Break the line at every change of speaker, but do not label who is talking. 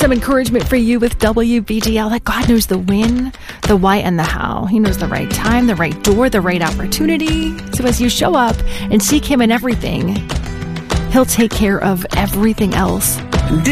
some encouragement for you with WBGL that God knows the when, the why, and the how. He knows the right time, the right door, the right opportunity. So as you show up and seek Him in everything, He'll take care of everything else